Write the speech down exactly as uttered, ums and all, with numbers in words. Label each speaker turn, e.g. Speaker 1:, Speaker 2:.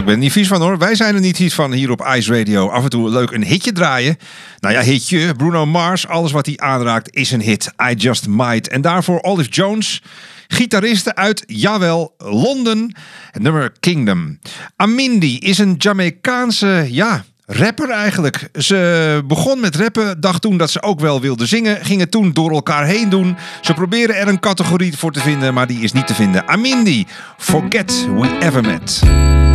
Speaker 1: ben er niet vies van hoor. Wij zijn er niet vies van hier op Ice Radio. Af en toe leuk een hitje draaien. Nou ja, hitje. Bruno Mars. Alles wat hij aanraakt is een hit. I Just Might. En daarvoor Olive Jones. Gitariste uit, jawel, Londen. Het nummer Kingdom. Amindi is een Jamaicaanse, ja... rapper eigenlijk. Ze begon met rappen, dacht toen dat ze ook wel wilde zingen, ging het toen door elkaar heen doen. Ze proberen er een categorie voor te vinden, maar die is niet te vinden. Amindi, Forget We Ever Met.